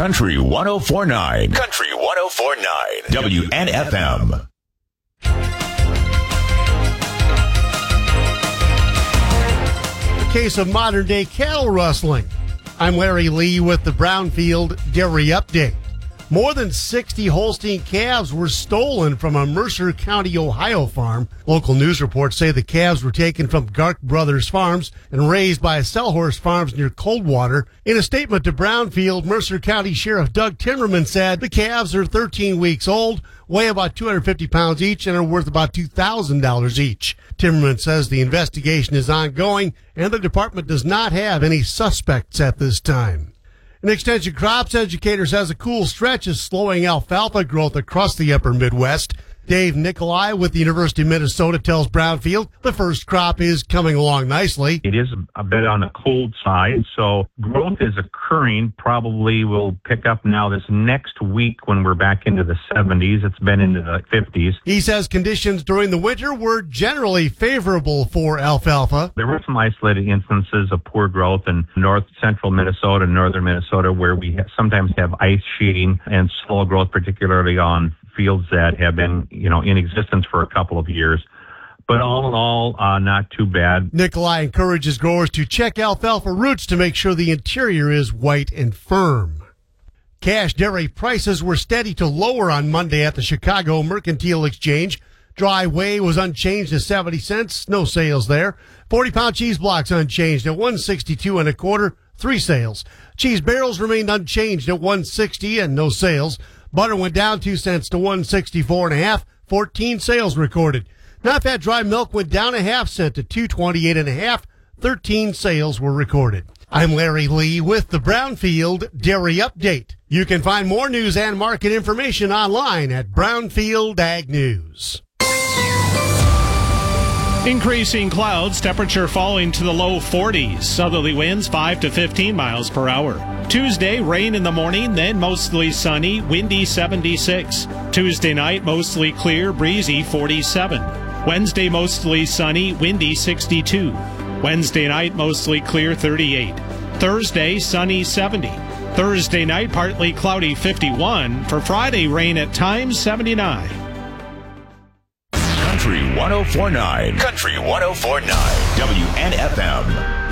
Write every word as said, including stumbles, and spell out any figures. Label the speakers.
Speaker 1: Country one oh four point nine. Country one oh four point nine. W N F M.
Speaker 2: A case of modern-day cattle rustling. I'm Larry Lee with the Brownfield Dairy Update. More than sixty Holstein calves were stolen from a Mercer County, Ohio farm. Local news reports say the calves were taken from Gark Brothers Farms and raised by Sellhorse Farms near Coldwater. In a statement to Brownfield, Mercer County Sheriff Doug Timmerman said the calves are thirteen weeks old, weigh about two hundred fifty pounds each, and are worth about two thousand dollars each. Timmerman says the investigation is ongoing and the department does not have any suspects at this time. An Extension Crops educator says a cool stretch is slowing alfalfa growth across the upper Midwest. Dave Nicolai with the University of Minnesota tells Brownfield the first crop is coming along nicely.
Speaker 3: It is a bit on the cold side, so growth is occurring. Probably will pick up now this next week when we're back into the seventies. It's been into the fifties.
Speaker 2: He says conditions during the winter were generally favorable for alfalfa.
Speaker 3: There were some isolated instances of poor growth in north central Minnesota and northern Minnesota where we sometimes have ice sheeting and slow growth, particularly on fields that have been, you know, in existence for a couple of years. But all in all, uh, not too bad.
Speaker 2: Nicolai encourages growers to check alfalfa roots to make sure the interior is white and firm. Cash dairy prices were steady to lower on Monday at the Chicago Mercantile Exchange. Dry whey was unchanged at seventy cents, no sales there. forty pound cheese blocks unchanged at one sixty-two and a quarter, three sales. Cheese barrels remained unchanged at one sixty and no sales. Butter went down two cents to one sixty-four and a half, fourteen sales recorded. Not-fat dry milk went down a half cent to two twenty-eight and a half, thirteen sales were recorded. I'm Larry Lee with the Brownfield Dairy Update. You can find more news and market information online at Brownfield Ag News.
Speaker 4: Increasing clouds, temperature falling to the low forties. Southerly winds five to fifteen miles per hour. Tuesday, rain in the morning, then mostly sunny, windy seventy-six. Tuesday night, mostly clear, breezy forty-seven. Wednesday, mostly sunny, windy sixty-two. Wednesday night, mostly clear thirty-eight. Thursday, sunny seventy. Thursday night, partly cloudy fifty-one. For Friday, rain at times seventy-nine.
Speaker 1: Country one oh four point nine. Country one oh four point nine. W N F M.